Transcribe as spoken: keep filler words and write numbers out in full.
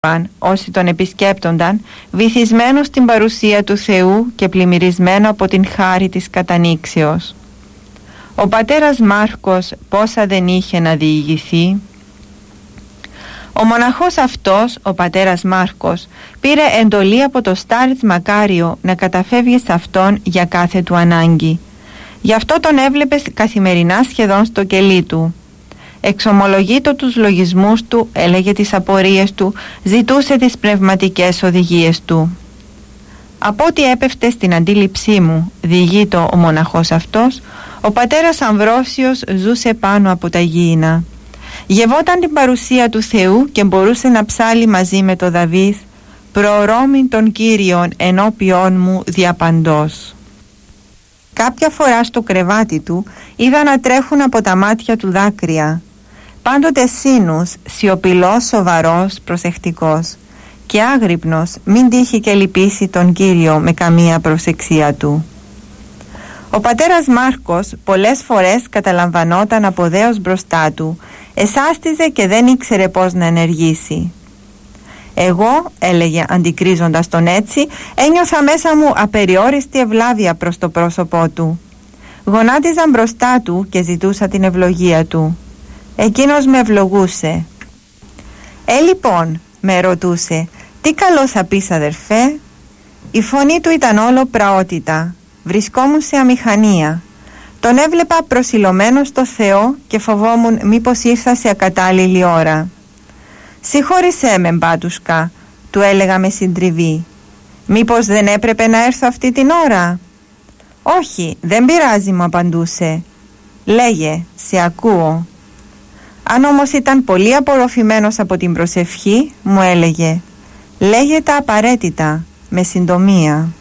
όσοι τον επισκέπτονταν, βυθισμένο στην παρουσία του Θεού και πλημμυρισμένο από την χάρη της κατανήξεως. Ο πατέρας Μάρκος πόσα δεν είχε να διηγηθεί. Ο μοναχός αυτός, ο πατέρας Μάρκος, πήρε εντολή από το στάριτς Μακάριο να καταφεύγει σε αυτόν για κάθε του ανάγκη. Γι' αυτό τον έβλεπε καθημερινά σχεδόν στο κελί του. Εξομολογείτο τους λογισμούς του, έλεγε τις απορίες του, ζητούσε τις πνευματικές οδηγίες του. Από ό,τι έπεφτε στην αντίληψή μου, διηγείτο ο μοναχός αυτός, ο πατέρας Αμβρόσιος ζούσε πάνω από τα γήινα. Γευόταν την παρουσία του Θεού και μπορούσε να ψάλει μαζί με το Δαβίδ «Προορώμην των Κύριων ενώπιόν μου διαπαντός». Κάποια φορά στο κρεβάτι του είδα να τρέχουν από τα μάτια του δάκρυα. Πάντοτε σύνους, σιωπηλός, σοβαρός, προσεκτικός και άγρυπνος, μην τύχει και λυπήσει τον Κύριο με καμία προσεξία του. Ο πατέρας Μάρκος πολλές φορές καταλαμβανόταν από δέος μπροστά του, εσάστιζε και δεν ήξερε πώς να ενεργήσει. Εγώ, έλεγε αντικρίζοντας τον έτσι, ένιωθα μέσα μου απεριόριστη ευλάβεια προς το πρόσωπό του. Γονάτιζα μπροστά του και ζητούσα την ευλογία του. Εκείνος με ευλογούσε. «Ε, λοιπόν», με ρωτούσε, «τι καλό θα πεις, αδερφέ?» Η φωνή του ήταν όλο πραότητα. Βρισκόμουν σε αμηχανία. Τον έβλεπα προσιλωμένο στο Θεό και φοβόμουν μήπως ήρθα σε ακατάλληλη ώρα. «Συγχώρησέ με, μπάτουσκα», του έλεγα με συντριβή. «Μήπως δεν έπρεπε να έρθω αυτή την ώρα?» «Όχι, δεν πειράζει», μου απαντούσε. «Λέγε, σε ακούω». Αν όμως ήταν πολύ απορροφημένος από την προσευχή, μου έλεγε «Λέγε τα απαραίτητα, με συντομία».